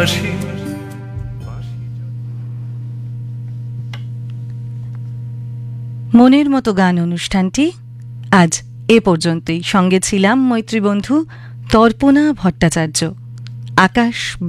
মনের মতো গান অনুষ্ঠানটি আজ এ পর্যন্তই। সঙ্গে ছিলাম মৈত্রী বন্ধু তর্পণা ভট্টাচার্য। আকাশ